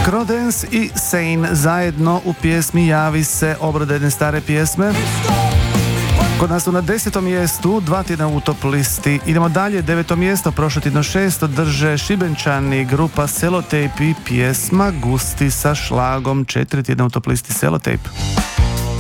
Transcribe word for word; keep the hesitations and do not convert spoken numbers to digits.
Crodence i Sane zajedno u pjesmi Javi se, obrada jedne stare pjesme. Kod nas su na desetom mjestu, dva tjedna u top listi. Idemo dalje, deveto mjesto, prošlo tjedno šesto drže Šibenčani, grupa Sellotape i pjesma Gusti sa šlagom, četiri tjedna u top listi Sellotape.